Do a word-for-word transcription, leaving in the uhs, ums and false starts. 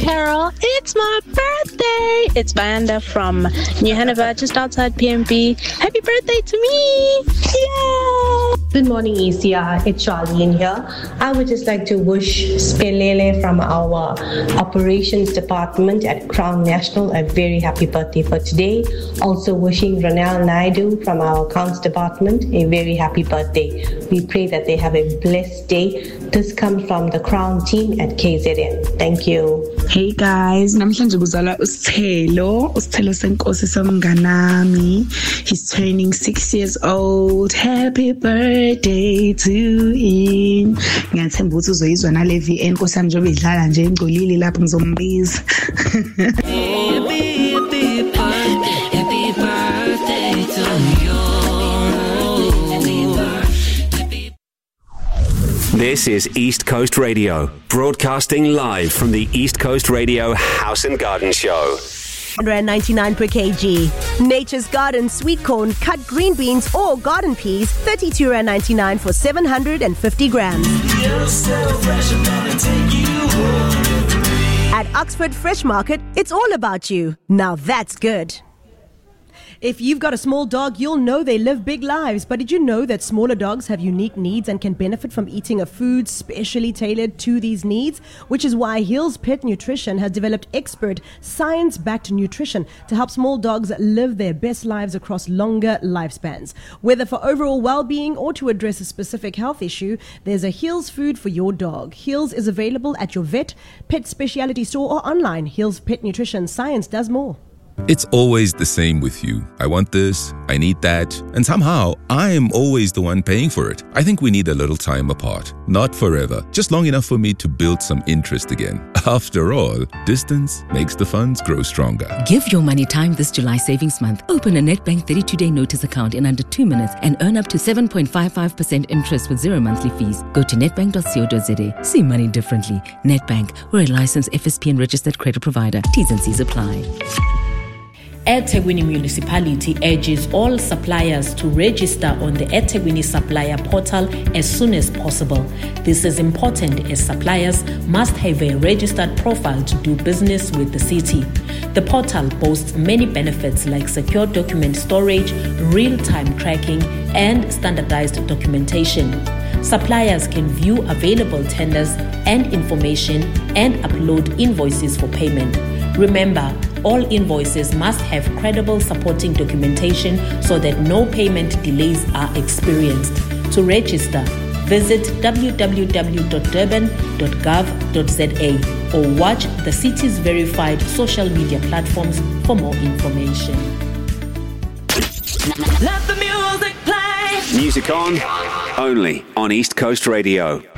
Carol. It's my birthday. It's Vanda from New Hanover, just outside P M B. Happy birthday to me. Yeah. Good morning, E C R. It's Charlene here. I would just like to wish Spelele from our operations department at Crown National a very happy birthday for today. Also wishing Ronel Naidu from our accounts department a very happy birthday. We pray that they have a blessed day. This comes from the Crown team at K Z N. Thank you. Hey guys, namhlanje kuzalwa uSithelo, uSithelo senkosi somnganami. He's turning six years old. Happy birthday to him. Ngiyathemba ukuthi uzoyizwa nale V N nkosi yami njengoba idlala nje ingcolile lapho ngizombiza. Happy birthday, happy birthday to you. This is East Coast Radio, broadcasting live from the East Coast Radio House and Garden Show. one hundred ninety-nine per kilogram. Nature's Garden sweet corn, cut green beans or garden peas, thirty-two rand ninety-nine for seven hundred fifty grams. You're so fresh, I'm gonna take you home. At Oxford Fresh Market, it's all about you. Now that's good. If you've got a small dog, you'll know they live big lives. But did you know that smaller dogs have unique needs and can benefit from eating a food specially tailored to these needs? Which is why Hills Pet Nutrition has developed expert, science-backed nutrition to help small dogs live their best lives across longer lifespans. Whether for overall well-being or to address a specific health issue, there's a Hills food for your dog. Hills is available at your vet, pet specialty store or online. Hills Pet Nutrition. Science does more. It's always the same with you. I want this, I need that, and somehow I am always the one paying for it. I think we need a little time apart. Not forever, just long enough for me to build some interest again. After all, distance makes the funds grow stronger. Give your money time this July savings month. Open a Nedbank thirty-two day notice account in under two minutes and earn up to seven point five five percent interest with zero monthly fees. Go to nedbank dot co dot za. See money differently. Nedbank, we're a licensed F S P and registered credit provider. T's and C's apply. eThekwini Municipality urges all suppliers to register on the eThekwini Supplier Portal as soon as possible. This is important as suppliers must have a registered profile to do business with the city. The portal boasts many benefits like secure document storage, real-time tracking, and standardized documentation. Suppliers can view available tenders and information and upload invoices for payment. Remember, all invoices must have credible supporting documentation so that no payment delays are experienced. To register, visit w w w dot durban dot gov dot za or watch the city's verified social media platforms for more information. Let the music play. Music on, only on East Coast Radio.